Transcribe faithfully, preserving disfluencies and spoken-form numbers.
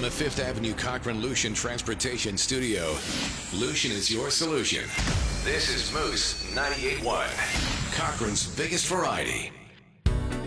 the Fifth Avenue Cochran Lucian Transportation Studio, Lucian is your solution. This is Moose ninety-eight point one, Cochran's biggest variety.